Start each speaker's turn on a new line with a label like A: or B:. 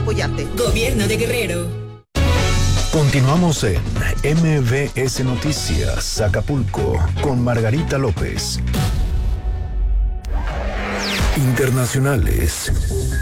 A: apoyarte.
B: Gobierno de Guerrero.
C: Continuamos en MBS Noticias, Acapulco, con Margarita López. Internacionales.